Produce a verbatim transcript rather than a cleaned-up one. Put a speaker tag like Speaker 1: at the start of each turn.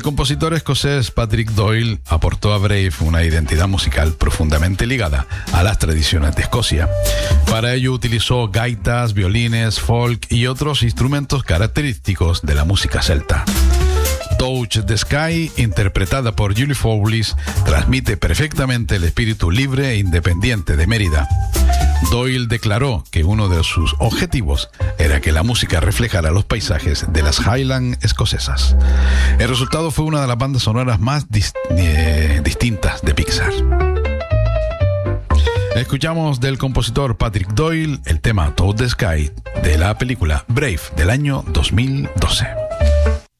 Speaker 1: El compositor escocés Patrick Doyle aportó a Brave una identidad musical profundamente ligada a las tradiciones de Escocia. Para ello utilizó gaitas, violines, folk y otros instrumentos característicos de la música celta. Touch the Sky, interpretada por Julie Fowlis, transmite perfectamente el espíritu libre e independiente de Mérida. Doyle declaró que uno de sus objetivos era que la música reflejara los paisajes de las Highlands escocesas. El resultado fue una de las bandas sonoras más dis- eh, distintas de Pixar. Escuchamos del compositor Patrick Doyle el tema Touch the Sky de la película Brave del año dos mil doce.